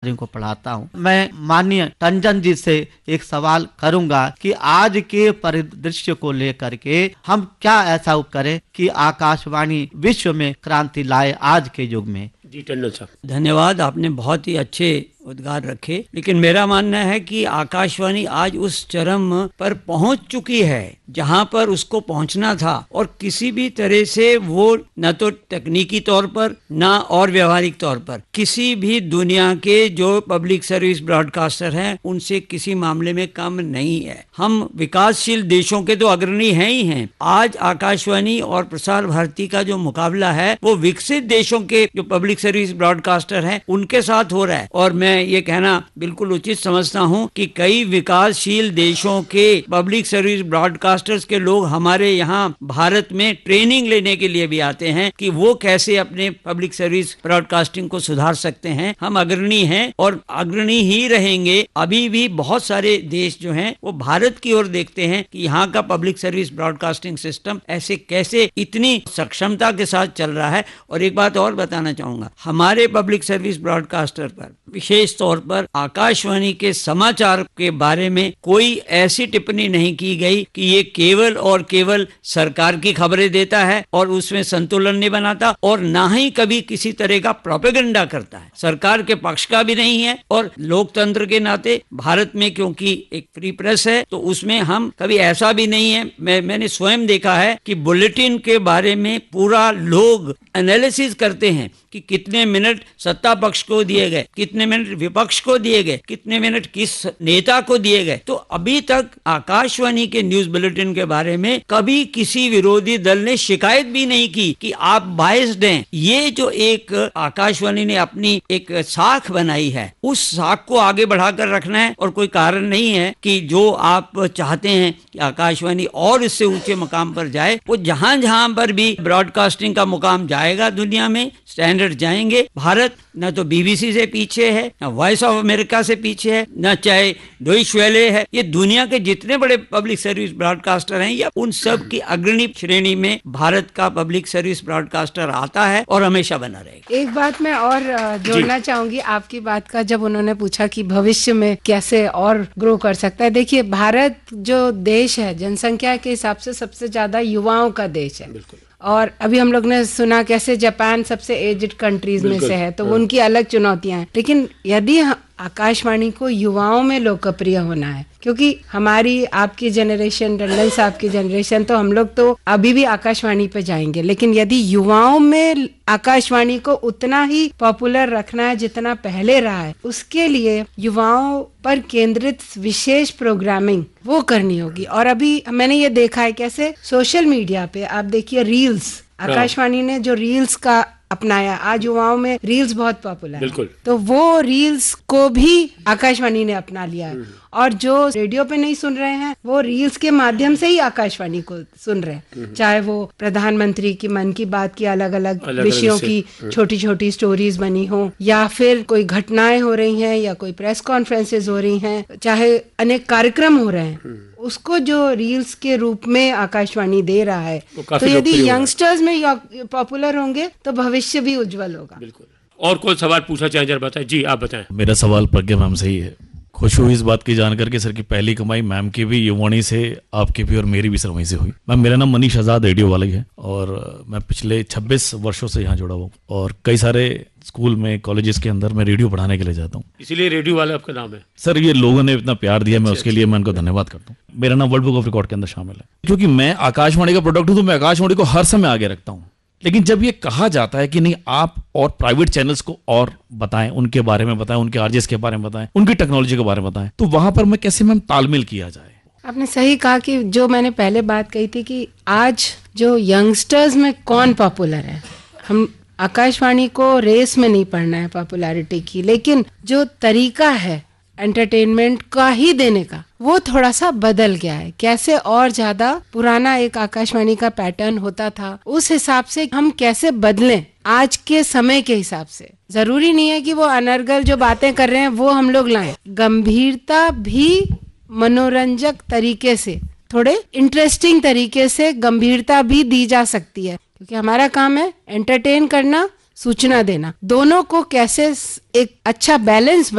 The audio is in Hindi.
छात्रों को पढ़ाता हूँ। मैं माननीय टंडन जी से एक सवाल करूंगा कि आज के परिदृश्य को लेकर के हम क्या ऐसा करें कि आकाशवाणी विश्व में क्रांति लाए आज के युग में। जी टंडन साहब, धन्यवाद, आपने बहुत ही अच्छे उद्गार रखे। लेकिन मेरा मानना है कि आकाशवाणी आज उस चरम पर पहुंच चुकी है जहां पर उसको पहुंचना था, और किसी भी तरह से वो न तो तकनीकी तौर पर न और व्यवहारिक तौर पर किसी भी दुनिया के जो पब्लिक सर्विस ब्रॉडकास्टर हैं उनसे किसी मामले में कम नहीं है। हम विकासशील देशों के तो अग्रणी हैं ही हैं। आज आकाशवाणी और प्रसार भारती का जो मुकाबला है वो विकसित देशों के जो पब्लिक सर्विस ब्रॉडकास्टर हैं उनके साथ हो रहा है। और मैं ये कहना बिल्कुल उचित समझता हूं कि कई विकासशील देशों के पब्लिक सर्विस ब्रॉडकास्टर्स के लोग हमारे यहाँ भारत में ट्रेनिंग लेने के लिए भी आते हैं कि वो कैसे अपने पब्लिक सर्विस ब्रॉडकास्टिंग को सुधार सकते हैं। हम अग्रणी हैं और अग्रणी ही रहेंगे। अभी भी बहुत सारे देश जो हैं वो भारत की ओर देखते हैं कि यहाँ का पब्लिक सर्विस ब्रॉडकास्टिंग सिस्टम ऐसे कैसे इतनी सक्षमता के साथ चल रहा है। और एक बात और बताना चाहूंगा, हमारे पब्लिक सर्विस ब्रॉडकास्टर पर विशेष तौर पर आकाशवाणी के समाचार के बारे में कोई ऐसी टिप्पणी नहीं की गई कि ये केवल और केवल सरकार की खबरें देता है और उसमें संतुलन नहीं बनाता, और ना ही कभी किसी तरह का प्रोपेगेंडा करता है। सरकार के पक्ष का भी नहीं है। और लोकतंत्र के नाते भारत में क्योंकि एक फ्री प्रेस है तो उसमें हम कभी ऐसा भी नहीं है। मैंने स्वयं देखा है कि बुलेटिन के बारे में पूरा लोग एनालिसिस करते हैं कि कितने मिनट सत्ता पक्ष को दिए गए, कितने मिनट विपक्ष को दिए गए, कितने मिनट किस नेता को दिए गए। तो अभी तक आकाशवाणी के न्यूज बुलेटिन के बारे में कभी किसी विरोधी दल ने शिकायत भी नहीं की कि आप बायस्ड हैं। ये जो एक आकाशवाणी ने अपनी एक साख बनाई है उस साख को आगे बढ़ाकर रखना है। और कोई कारण नहीं है कि जो आप चाहते हैं कि आकाशवाणी और इससे ऊंचे मुकाम पर जाए, वो जहां जहां पर भी ब्रॉडकास्टिंग का मुकाम जाएगा दुनिया में स्टैंडर्ड जाएंगे। भारत न तो बीबीसी से पीछे है, न वॉइस ऑफ अमेरिका से पीछे है, न चाहे डॉइच वेले है। ये दुनिया के जितने बड़े पब्लिक सर्विस ब्रॉडकास्टर हैं या उन सब की अग्रणी श्रेणी में भारत का पब्लिक सर्विस ब्रॉडकास्टर आता है और हमेशा बना रहेगा। एक बात मैं और जोड़ना चाहूंगी आपकी बात का, जब उन्होंने पूछा कि भविष्य में कैसे और ग्रो कर सकता है। देखिए, भारत जो देश है जनसंख्या के हिसाब से सबसे ज्यादा युवाओं का देश है। और अभी हम लोग ने सुना कैसे जापान सबसे एज्ड कंट्रीज में से है, तो उनकी अलग चुनौतियां हैं। लेकिन यदि आकाशवाणी को युवाओं में लोकप्रिय होना है, क्योंकि हमारी आपकी जनरेशन, टंडन साहब की जनरेशन, तो हम लोग तो अभी भी आकाशवाणी पे जाएंगे। लेकिन यदि युवाओं में आकाशवाणी को उतना ही पॉपुलर रखना है जितना पहले रहा है, उसके लिए युवाओं पर केंद्रित विशेष प्रोग्रामिंग वो करनी होगी। और अभी मैंने ये देखा है कैसे सोशल मीडिया पे आप देखिए रील्स, आकाशवाणी ने जो रील्स का अपनाया, आज युवाओं में रील्स बहुत पॉपुलर है, तो वो रील्स को भी आकाशवाणी ने अपना लिया है। और जो रेडियो पे नहीं सुन रहे हैं वो रील्स के माध्यम से ही आकाशवाणी को सुन रहे हैं, चाहे वो प्रधानमंत्री की मन की बात की अलग अलग विषयों की छोटी छोटी स्टोरीज बनी हो, या फिर कोई घटनाएं हो रही हैं, या कोई प्रेस कॉन्फ्रेंसेस हो रही हैं, चाहे अनेक कार्यक्रम हो रहे हैं, उसको जो रील्स के रूप में आकाशवाणी दे रहा है। तो यदि यंगस्टर्स में पॉपुलर होंगे तो भविष्य भी उज्जवल होगा। बिल्कुल। और कोई सवाल पूछना चाहें जरा बताएं। जी आप बताएं। मेरा सवाल प्रज्ञा मैम से ही है। खुश हुई इस बात की जानकर के सर की पहली कमाई मैम की भी युवाणी से, आपकी भी और मेरी भी सर वहीं से हुई। मैम, मेरा नाम मनीष आजाद रेडियो वाला ही है और मैं पिछले 26 वर्षों से यहाँ जुड़ा हुआ हूँ और कई सारे स्कूल में, कॉलेजेस के अंदर मैं रेडियो पढ़ाने के लिए जाता हूँ। इसीलिए रेडियो वाला आपका नाम है? सर, ये लोगों ने इतना प्यार दिया, मैं उसके लिए मैं उनको धन्यवाद करता हूँ। मेरा नाम वर्ल्ड बुक ऑफ रिकॉर्ड के अंदर शामिल है। क्योंकि मैं आकाशवाणी का प्रोडक्ट हूँ तो मैं आकाशवाणी को हर समय आगे रखता हूँ। लेकिन जब ये कहा जाता है कि नहीं, आप और प्राइवेट चैनल्स को और बताएं, उनके बारे में बताएं, उनके आरजेस के बारे में बताएं, उनकी टेक्नोलॉजी के बारे में बताएं, तो वहां पर मैं कैसे मैम तालमेल किया जाए? आपने सही कहा कि जो मैंने पहले बात कही थी कि आज जो यंगस्टर्स में कौन पॉपुलर है, हम आकाशवाणी को रेस में नहीं पढ़ना है पॉपुलैरिटी की, लेकिन जो तरीका है एंटरटेनमेंट का ही देने का वो थोड़ा सा बदल गया है। कैसे और ज्यादा पुराना एक आकाशवाणी का पैटर्न होता था, उस हिसाब से हम कैसे बदलें आज के समय के हिसाब से। जरूरी नहीं है कि वो अनर्गल जो बातें कर रहे हैं वो हम लोग लाएं, गंभीरता भी मनोरंजक तरीके से, थोड़े इंटरेस्टिंग तरीके से गंभीरता भी दी जा सकती है, क्योंकि हमारा काम है एंटरटेन करना, सूचना देना। दोनों को कैसे एक अच्छा बैलेंस